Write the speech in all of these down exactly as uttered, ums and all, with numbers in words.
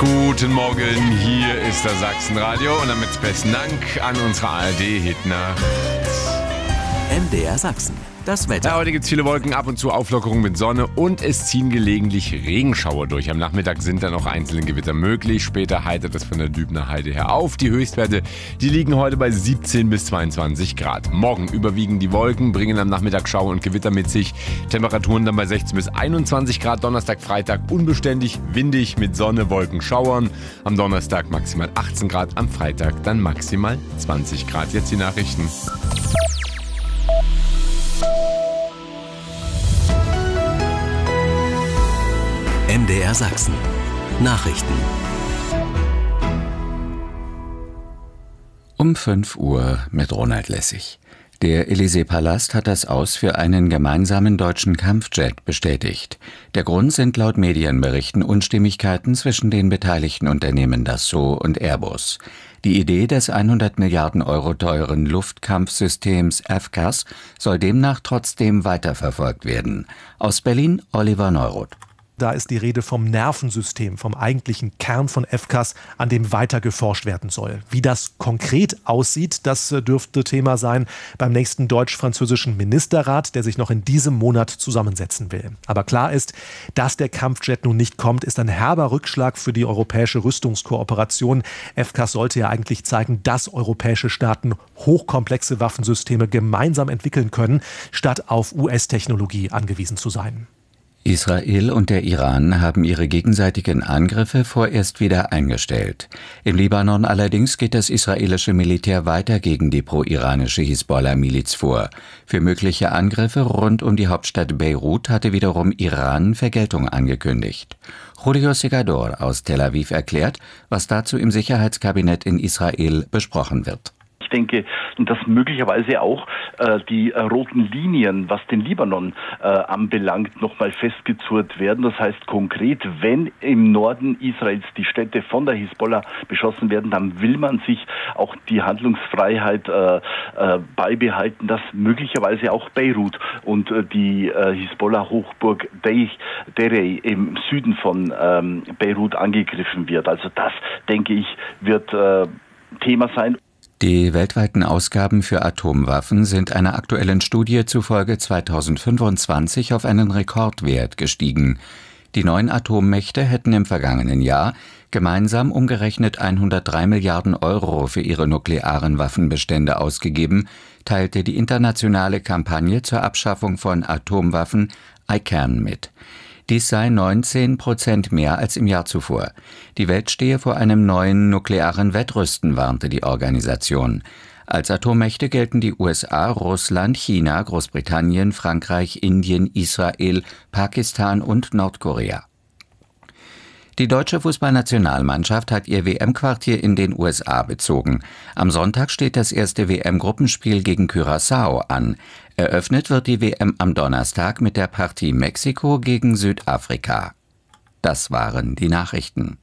Guten Morgen, hier ist das Sachsenradio und damit besten Dank an unsere A R D-Hitner. M D R Sachsen, das Wetter. Ja, heute gibt es viele Wolken, ab und zu Auflockerung mit Sonne und es ziehen gelegentlich Regenschauer durch. Am Nachmittag sind dann auch einzelne Gewitter möglich. Später heitert es von der Dübner Heide her auf. Die Höchstwerte, die liegen heute bei siebzehn bis zweiundzwanzig Grad. Morgen überwiegen die Wolken, bringen am Nachmittag Schauer und Gewitter mit sich. Temperaturen dann bei sechzehn bis einundzwanzig Grad. Donnerstag, Freitag unbeständig, windig mit Sonne, Wolken, Schauern. Am Donnerstag maximal achtzehn Grad, am Freitag dann maximal zwanzig Grad. Jetzt die Nachrichten. M D R Sachsen. Nachrichten. Um fünf Uhr mit Ronald Lessig. Der Élysée-Palast hat das Aus für einen gemeinsamen deutschen Kampfjet bestätigt. Der Grund sind laut Medienberichten Unstimmigkeiten zwischen den beteiligten Unternehmen Dassault und Airbus. Die Idee des hundert Milliarden Euro teuren Luftkampfsystems F C A S soll demnach trotzdem weiterverfolgt werden. Aus Berlin Oliver Neuroth. Da ist die Rede vom Nervensystem, vom eigentlichen Kern von F C A S, an dem weiter geforscht werden soll. Wie das konkret aussieht, das dürfte Thema sein beim nächsten deutsch-französischen Ministerrat, der sich noch in diesem Monat zusammensetzen will. Aber klar ist, dass der Kampfjet nun nicht kommt, ist ein herber Rückschlag für die europäische Rüstungskooperation. F C A S sollte ja eigentlich zeigen, dass europäische Staaten hochkomplexe Waffensysteme gemeinsam entwickeln können, statt auf U S-Technologie angewiesen zu sein. Israel und der Iran haben ihre gegenseitigen Angriffe vorerst wieder eingestellt. Im Libanon allerdings geht das israelische Militär weiter gegen die pro-iranische Hisbollah-Miliz vor. Für mögliche Angriffe rund um die Hauptstadt Beirut hatte wiederum Iran Vergeltung angekündigt. Julio Segador aus Tel Aviv erklärt, was dazu im Sicherheitskabinett in Israel besprochen wird. Ich denke, dass möglicherweise auch äh, die äh, roten Linien, was den Libanon äh, anbelangt, nochmal festgezurrt werden. Das heißt konkret, wenn im Norden Israels die Städte von der Hisbollah beschossen werden, dann will man sich auch die Handlungsfreiheit äh, äh, beibehalten, dass möglicherweise auch Beirut und äh, die äh, Hisbollah-Hochburg Derey im Süden von ähm, Beirut angegriffen wird. Also das, denke ich, wird äh, Thema sein. Die weltweiten Ausgaben für Atomwaffen sind einer aktuellen Studie zufolge zweitausendfünfundzwanzig auf einen Rekordwert gestiegen. Die neun Atommächte hätten im vergangenen Jahr gemeinsam umgerechnet hundertdrei Milliarden Euro für ihre nuklearen Waffenbestände ausgegeben, teilte die internationale Kampagne zur Abschaffung von Atomwaffen I C A N mit. Dies sei neunzehn Prozent mehr als im Jahr zuvor. Die Welt stehe vor einem neuen nuklearen Wettrüsten, warnte die Organisation. Als Atommächte gelten die U S A, Russland, China, Großbritannien, Frankreich, Indien, Israel, Pakistan und Nordkorea. Die deutsche Fußballnationalmannschaft hat ihr W M-Quartier in den U S A bezogen. Am Sonntag steht das erste W M-Gruppenspiel gegen Curaçao an. Eröffnet wird die W M am Donnerstag mit der Partie Mexiko gegen Südafrika. Das waren die Nachrichten.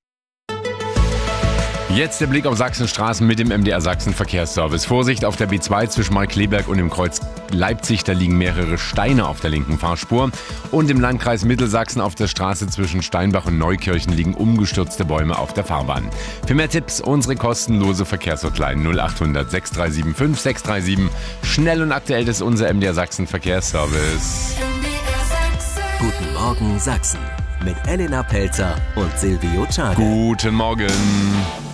Jetzt der Blick auf Sachsenstraßen mit dem M D R Sachsen Verkehrsservice. Vorsicht auf der B zwei zwischen Markkleeberg und dem Kreuz Leipzig, da liegen mehrere Steine auf der linken Fahrspur. Und im Landkreis Mittelsachsen auf der Straße zwischen Steinbach und Neukirchen liegen umgestürzte Bäume auf der Fahrbahn. Für mehr Tipps unsere kostenlose Verkehrshotline null achthundert sechs drei sieben fünf sechs drei sieben. Schnell und aktuell ist unser M D R Sachsen Verkehrsservice. Guten Morgen Sachsen mit Elena Pelzer und Silvio Czade. Guten Morgen.